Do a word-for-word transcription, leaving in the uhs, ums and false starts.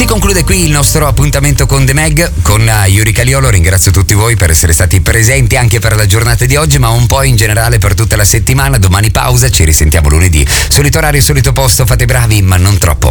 conclude qui il nostro appuntamento con The Meg, con Yuri Caliolo. Ringrazio tutti voi per essere stati presenti anche per la giornata di oggi, ma un po' in generale per tutta la settimana. Domani pausa, ci risentiamo lunedì. Solito orario, solito posto, fate bravi, ma non troppo.